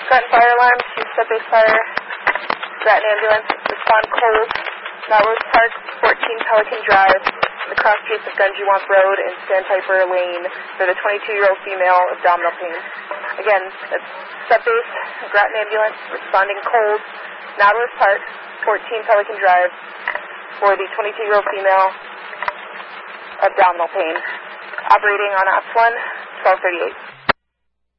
Front fire alarm, 2 step-based fire, Grattan ambulance, respond cold, Melrose Park, 14 Pelican Drive, the cross streets of Gunjewamp Road and Sandpiper Lane for the 22-year-old female abdominal pain. Again, that's step-based, Grattan ambulance, responding cold, Nautilus Park, 14 Pelican Drive for the 22-year-old female abdominal pain. Operating on Ops 1, 1238.